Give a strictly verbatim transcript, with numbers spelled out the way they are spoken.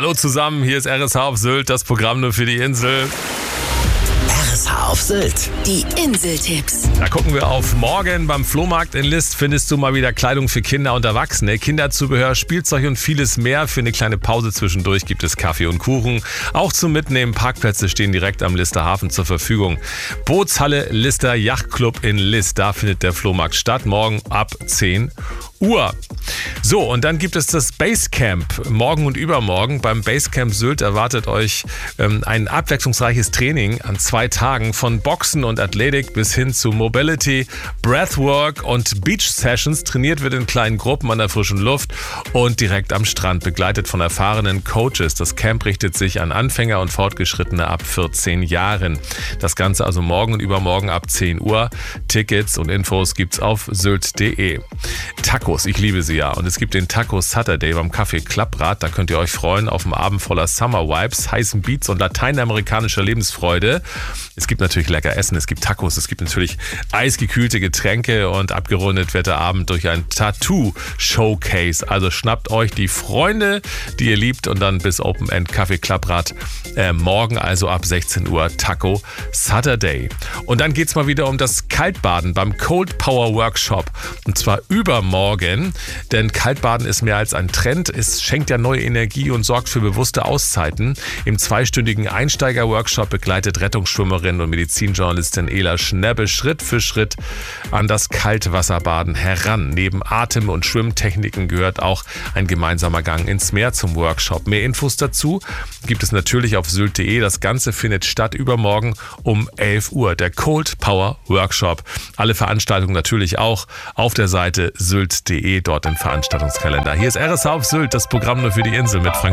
Hallo zusammen, hier ist R S H auf Sylt, das Programm nur für die Insel. R S H auf Sylt. Die Inseltipps. Da gucken wir auf morgen. Beim Flohmarkt in List findest du mal wieder Kleidung für Kinder und Erwachsene, Kinderzubehör, Spielzeug und vieles mehr. Für eine kleine Pause zwischendurch gibt es Kaffee und Kuchen. Auch zum Mitnehmen, Parkplätze stehen direkt am Lister Hafen zur Verfügung. Bootshalle Lister Yachtclub in List, da findet der Flohmarkt statt, morgen ab zehn Uhr. So, und dann gibt es das Basecamp morgen und übermorgen. Beim Basecamp Sylt erwartet euch ähm, ein abwechslungsreiches Training an zwei Tagen von Boxen und Athletik bis hin zu Mobility, Breathwork und Beach Sessions. Trainiert wird in kleinen Gruppen an der frischen Luft und direkt am Strand, begleitet von erfahrenen Coaches. Das Camp richtet sich an Anfänger und Fortgeschrittene ab vierzehn Jahren. Das Ganze also morgen und übermorgen ab zehn Uhr. Tickets und Infos gibt's auf sylt punkt de. Tacos, ich liebe sie ja. Und es gibt den Taco Saturday beim Café Klapprad. Da könnt ihr euch freuen auf einen Abend voller Summer Vibes, heißen Beats und lateinamerikanischer Lebensfreude. Es gibt natürlich lecker Essen, es gibt Tacos, es gibt natürlich eisgekühlte Getränke und abgerundet wird der Abend durch ein Tattoo-Showcase. Also schnappt euch die Freunde, die ihr liebt, und dann bis Open End Café Klapprad. Äh, morgen also ab sechzehn Uhr Taco Saturday. Und dann geht's mal wieder um das Kaltbaden beim Cold Power Workshop. Und zwar übermorgen, denn Kaltbaden ist mehr als ein Trend. Es schenkt ja neue Energie und sorgt für bewusste Auszeiten. Im zweistündigen Einsteiger-Workshop begleitet Rettungsschwimmerin und Medizinjournalistin Ela Schnebbe Schritt für Schritt an das Kaltwasserbaden heran. Neben Atem- und Schwimmtechniken gehört auch ein gemeinsamer Gang ins Meer zum Workshop. Mehr Infos dazu gibt es natürlich auf sylt punkt de. Das Ganze findet statt übermorgen um elf Uhr. Der Cold Power Workshop. Alle Veranstaltungen natürlich auch auf der Seite sylt punkt de, dort im Veranstaltungskalender. Hier ist R S H auf Sylt, das Programm nur für die Insel mit Frank